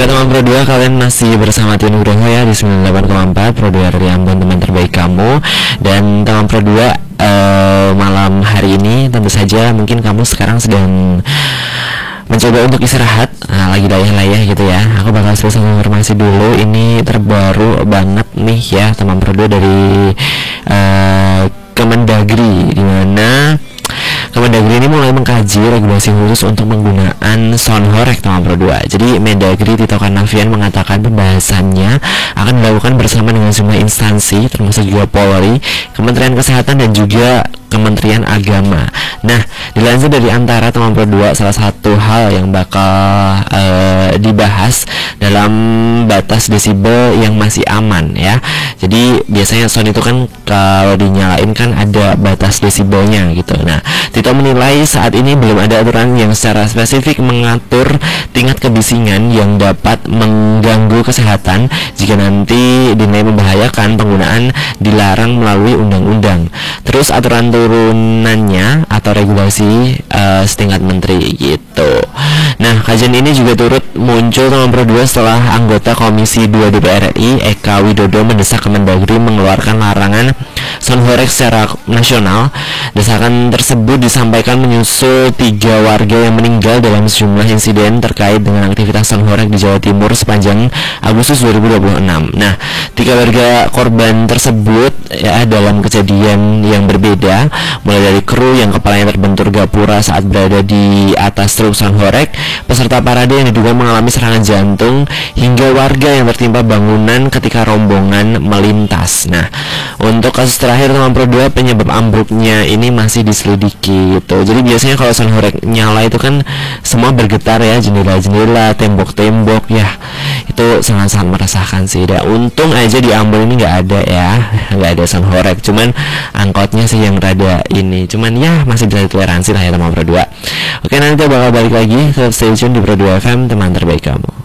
Oke teman Pro 2, kalian masih bersama Tio Nugroho ya di 98,4 Pro 2 dari Ambon, teman terbaik kamu. Dan teman Pro 2, malam hari ini tentu saja mungkin kamu sekarang sedang mencoba untuk istirahat, lagi layah-layah gitu ya. Aku bakal selesai informasi dulu. Ini terbaru banget nih ya teman Pro 2 dari Kemendagri, dimana Kemendagri ini mulai mengkaji regulasi khusus untuk penggunaan sound horeg teman Pro 2. Jadi Mendagri Tito Karnavian mengatakan pembahasannya akan dilakukan bersama dengan semua instansi termasuk juga Polri, Kementerian Kesehatan dan juga Kementerian Agama. Nah, dilansir dari Antara teman Pro 2, salah satu hal yang bakal dibahas dalam batas desibel yang masih aman ya. Jadi biasanya sound itu kan kalau dinyalain kan ada batas desibelnya gitu. Nah, Tito menilai saat ini belum ada aturan yang secara spesifik mengatur tingkat kebisingan yang dapat mengganggu kesehatan. Jika nanti dinilai membahayakan, penggunaan dilarang melalui undang-undang. Terus aturan turunannya atau regulasi setingkat menteri gitu. Nah, kajian ini juga turut muncul teman Pro 2 setelah anggota Komisi 2 DPR RI Eka Widodo mendesak Kemendagri mengeluarkan larangan sound horeg secara nasional. Desakan tersebut disampaikan menyusul 3 warga yang meninggal dalam sejumlah insiden terkait dengan aktivitas sound horeg di Jawa Timur sepanjang Agustus 2026. Nah, 3 warga korban tersebut ya dalam kejadian yang berbeda, mulai dari kru yang kepalanya terbentur gapura saat berada di atas truk sound horeg, peserta parade yang diduga mengalami serangan jantung, hingga warga yang tertimpa bangunan ketika rombongan melintas. Nah, untuk kasus terakhir teman Pro 2, penyebab ambruknya ini masih diselidiki gitu. Jadi biasanya kalau sound horeg nyala itu kan semua bergetar ya, jendela-jendela, tembok-tembok ya. Itu sangat-sangat meresahkan sih. Dan untung aja di Ambon ini nggak ada ya, nggak ada sound horeg. Cuman angkotnya sih yang rada ini. Cuman ya masih bisa ditoleransi lah ya teman Pro 2. Oke, nanti kita bakal balik lagi. Stay tune di Pro 2 FM, teman terbaik kamu.